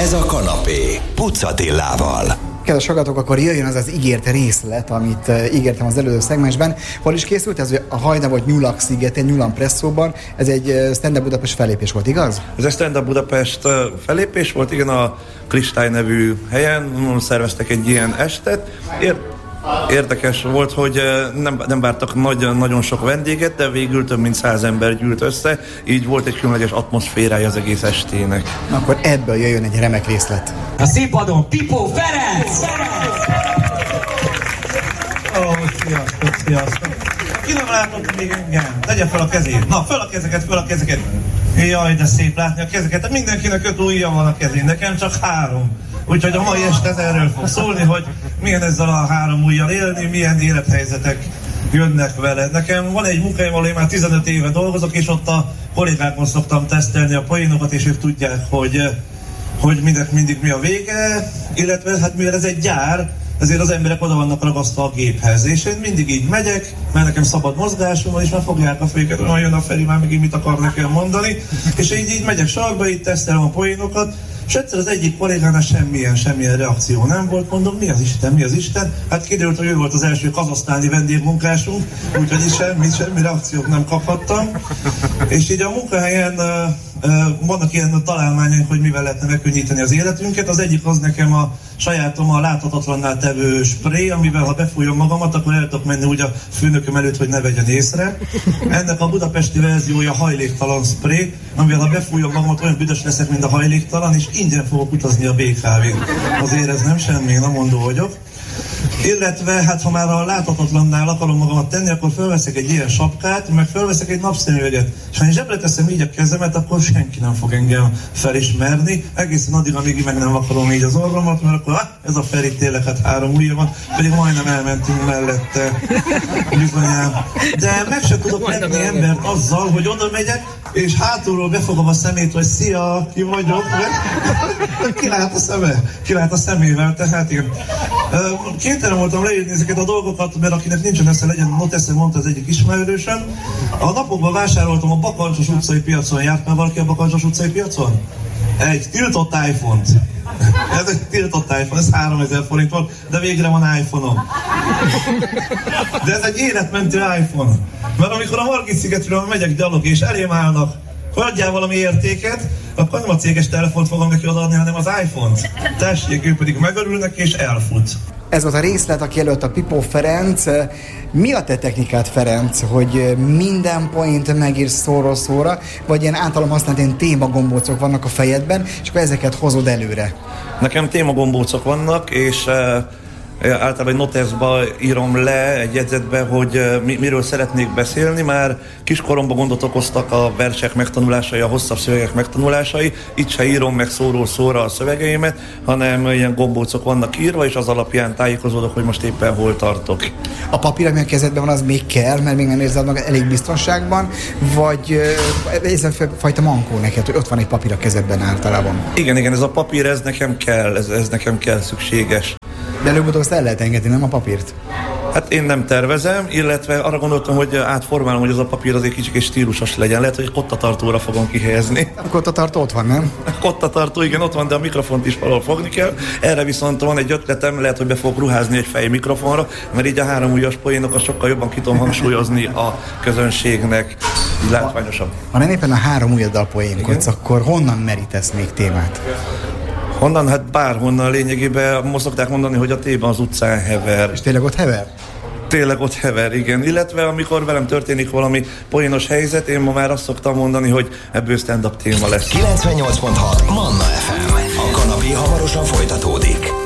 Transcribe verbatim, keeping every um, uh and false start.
Ez a kanapé Puc Attilával. Kedves hallgatók, akkor jöjjön az az ígért részlet, amit uh, ígértem az előző szegmensben. Hol is készült? Ez a Hajna vagy Nyulak szigetén, Nyulan Presszóban. Ez egy uh, Stand Up Budapest fellépés volt, igaz? Ez egy Stand Up Budapest uh, fellépés volt, igen, a Kristály nevű helyen szerveztek egy ilyen estet. Ér- Érdekes volt, hogy nem, nem vártak nagy, nagyon sok vendéget, de végül több mint száz ember gyűlt össze, így volt egy különleges atmoszférája az egész estének. Na, akkor ebből jöjjön egy remek részlet. A színpadon Pipó Ferenc! Ó, oh, sziasztok, sziasztok! Ki nem látott még engem? Tegye fel a kezét! Na, fel a kezeket, fel a kezeket! Jaj, de szép látni a kezeket! Mindenkinek öt ujja van a kezén, nekem csak három. Úgyhogy a mai este erről fog szólni, hogy milyen ezzel a három ujjal élni, milyen élethelyzetek jönnek vele. Nekem van egy munkahelyem, ahol én már tizenöt éve dolgozok, és ott a kollégákon szoktam tesztelni a poénokat, és ők tudják, hogy, hogy mindek mindig mi a vége, illetve hát mivel ez egy gyár, ezért az emberek oda vannak ragasztva a géphez. És én mindig így megyek, mert nekem szabad mozgásom van, és már fogják a féket, hogy jön a Feri, már még mit akar nekem mondani. És így, így megyek sarkba, így tesztelem a poénokat, és egyszer az egyik kollégánál semmilyen, semmilyen reakció nem volt, mondom, mi az Isten, mi az Isten? Hát kiderült, hogy ő volt az első kazahsztáni vendégmunkásunk, úgyhogy is semmi, semmi reakciót nem kaphattam. És így a munkahelyen uh, uh, vannak ilyen találmányaink, hogy mivel lehetne megkönnyíteni az életünket. Az egyik az nekem a sajátom a láthatatlanná tevő spré, amivel ha befújom magamat, akkor el tudok menni úgy a főnököm előtt, hogy ne vegyen észre. Ennek a budapesti verziója hajléktalan spré, amivel ha befújom magamat, olyan büdös leszek, mint a hajléktalan, és ingyen fogok utazni a bé ká vén. Azért ez nem semmi, én nem mondó vagyok. Illetve, hát ha már a láthatatlanná akarom magamat tenni, akkor felveszek egy ilyen sapkát, meg felveszek egy napszemüveget. És ha én zsebre teszem így a kezemet, akkor senki nem fog engem felismerni. Egészen addig, amíg meg nem akarom így az orromat, mert akkor ah, ez a Feri tényleg, hát három ujja van, pedig majdnem elmentünk mellette. Bizonyám. De meg sem tudok lenni embert azzal, hogy oda megyek, és hátulról befogom a szemét, hogy szia, ki vagyok, kilát a szeme, kilát a szemével, tehát igen. Kénytelen voltam leírni ezeket a dolgokat, mert akinek nincsen esze, legyen not esze, mondta az egyik ismerősöm. A napokban vásároltam a Bakancsos utcai piacon, járt már valaki a Bakancsos utcai piacon? Egy tiltott iPhone-t. Ez egy tiltott iPhone, ez háromezer forint volt, de végre van iPhone-om. De ez egy életmentő iPhone. Mert amikor a Margit-szigetről megyek gyalog és elém állnak, hogy adjál valami értéket, akkor nem a céges telefont fogom neki odaadni, hanem az iPhone-t. Tessék, ő pedig megörülnek és elfut. Ez volt a részlet, aki előtt a Pipó Ferenc. Mi a te technikát, Ferenc, hogy minden point megírsz szóról szóra, vagy ilyen általam használt ilyen témagombócok vannak a fejedben, és akkor ezeket hozod előre? Nekem témagombócok vannak, és általában egy noteszba írom le egy jegyzetbe, hogy mi, miről szeretnék beszélni. Már kiskoromban gondot okoztak a versek megtanulásai, a hosszabb szövegek megtanulásai. Itt se írom meg szóról szóra a szövegeimet, hanem ilyen gombócok vannak írva, és az alapján tájékozódok, hogy most éppen hol tartok. A papír, ami a kezedben van, az még kell, mert még nem érzed magad elég biztonságban, vagy ez a fajta mankó neked, hogy ott van egy papír a kezedben általában? Igen, igen, ez a papír, ez nekem kell, ez, ez nekem kell, szükséges. De előbb-utóbb azt el lehet engedni, nem a papírt? Hát én nem tervezem, illetve arra gondoltam, hogy átformálom, hogy az a papír azért kicsit stílusos legyen. Lehet, hogy kottatartóra fogom kihelyezni. A kottatartó ott van, nem? A kottatartó, igen, ott van, de a mikrofont is valahol fogni kell. Erre viszont van egy ötletem, lehet, hogy be fogok ruházni egy fej mikrofonra, mert így a három ujjas poénokat sokkal jobban ki tudom hangsúlyozni a közönségnek. Így látványosabb. Ha nem éppen a három ujjaddal poénkodsz, akkor honnan merítesz még témát? Honnan? Hát bárhonnan lényegében most szokták mondani, hogy a téma az utcán hever. És tényleg ott hever? Tényleg ott hever, igen. Illetve amikor velem történik valami poénos helyzet, én ma már azt szoktam mondani, hogy ebből stand-up téma lesz. kilencvennyolc pont hat Manna ef em. A kanapé hamarosan folytatódik.